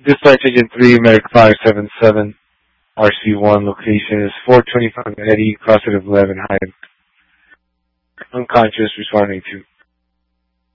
Dispatch Agent 3, Merrick 577, RC1, location is 425 Eddie, Crossroad of 11 High. Unconscious, responding to